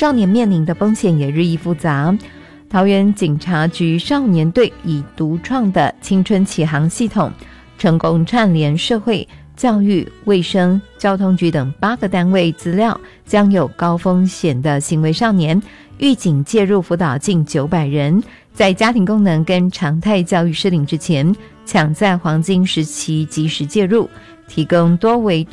少年面临的风险也日益复杂。桃园警察局少年队以独创的青春启航系统，成功串联社会、教育、卫生、交通局等8个单位资料，将有高风险的行为少年预警介入辅导近900人，在家庭功能跟常态教育失灵之前，抢在黄金时期及时介入，提供多维度